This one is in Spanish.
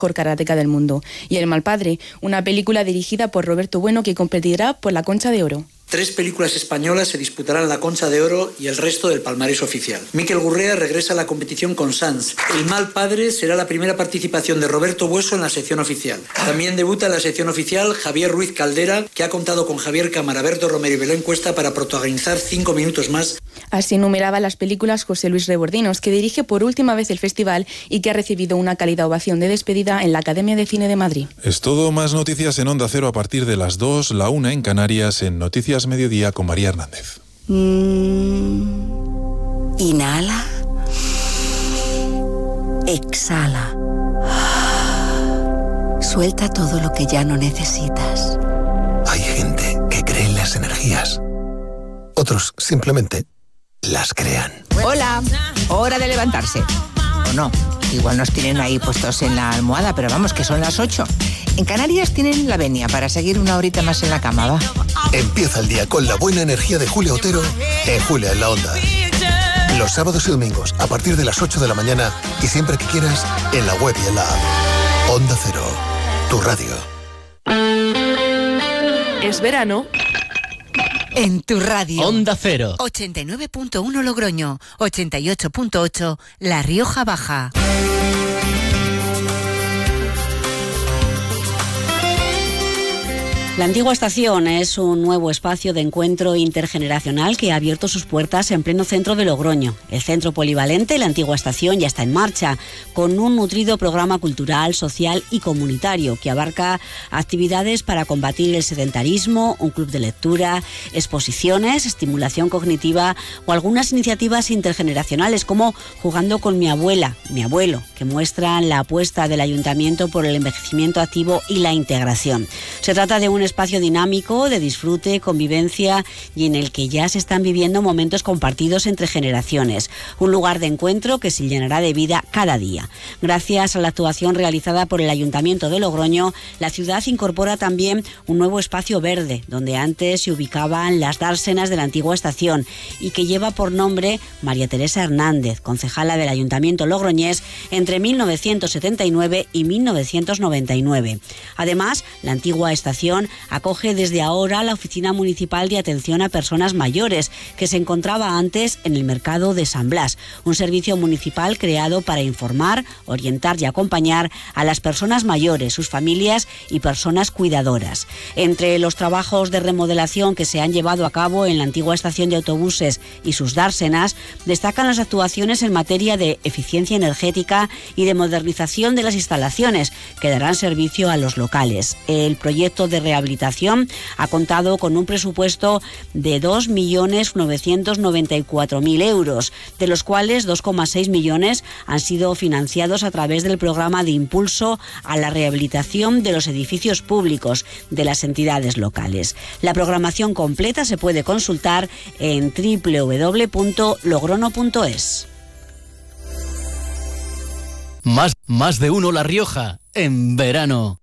mejor karateca del mundo. Y El mal padre, una película dirigida por Roberto Bueno que competirá por la Concha de Oro. 3 películas españolas se disputarán la Concha de Oro y el resto del palmarés oficial. Miquel Gurrea regresa a la competición con Sans. El mal padre será la primera participación de Roberto Bueso en la sección oficial. También debuta en la sección oficial Javier Ruiz Caldera, que ha contado con Javier Cámara, Berto Romero y Belén Cuesta para protagonizar 5 minutos más. Así enumeraba las películas José Luis Rebordinos, que dirige por última vez el festival y que ha recibido una cálida ovación de despedida en la Academia de Cine de Madrid. Es todo, más noticias en Onda Cero a partir de las 2, la 1 en Canarias, en Noticias Mediodía con María Hernández. Inhala. Exhala. Suelta todo lo que ya no necesitas. Hay gente que cree en las energías. Otros simplemente las crean. Hola, hora de levantarse. O no, igual nos tienen ahí puestos en la almohada, pero vamos, que son las 8. En Canarias tienen la venia para seguir una horita más en la cama, va. Empieza el día con la buena energía de Julia Otero en Julia en la Onda. Los sábados y domingos a partir de las 8 de la mañana y siempre que quieras en la web y en la app. Onda Cero, tu radio. Es verano en tu radio. Onda Cero. 89.1 Logroño, 88.8 La Rioja Baja. La Antigua Estación es un nuevo espacio de encuentro intergeneracional que ha abierto sus puertas en pleno centro de Logroño. El centro polivalente, la Antigua Estación, ya está en marcha, con un nutrido programa cultural, social y comunitario que abarca actividades para combatir el sedentarismo, un club de lectura, exposiciones, estimulación cognitiva o algunas iniciativas intergeneracionales como Jugando con mi abuela, mi abuelo, que muestran la apuesta del Ayuntamiento por el envejecimiento activo y la integración. Se trata de un espacio dinámico de disfrute, convivencia y en el que ya se están viviendo momentos compartidos entre generaciones. Un lugar de encuentro que se llenará de vida cada día. Gracias a la actuación realizada por el Ayuntamiento de Logroño, la ciudad incorpora también un nuevo espacio verde, donde antes se ubicaban las dársenas de la Antigua Estación y que lleva por nombre María Teresa Hernández, concejala del Ayuntamiento logroñés entre 1979 y 1999. Además, la Antigua Estación acoge desde ahora la Oficina Municipal de Atención a Personas Mayores, que se encontraba antes en el Mercado de San Blas, un servicio municipal creado para informar, orientar y acompañar a las personas mayores, sus familias y personas cuidadoras. Entre los trabajos de remodelación que se han llevado a cabo en la Antigua Estación de Autobuses y sus dársenas, destacan las actuaciones en materia de eficiencia energética y de modernización de las instalaciones que darán servicio a los locales. El proyecto de rehabilitación ha contado con un presupuesto de 2.994.000 euros, de los cuales 2,6 millones han sido financiados a través del programa de impulso a la rehabilitación de los edificios públicos de las entidades locales. La programación completa se puede consultar en www.logrono.es. Más de uno La Rioja en verano.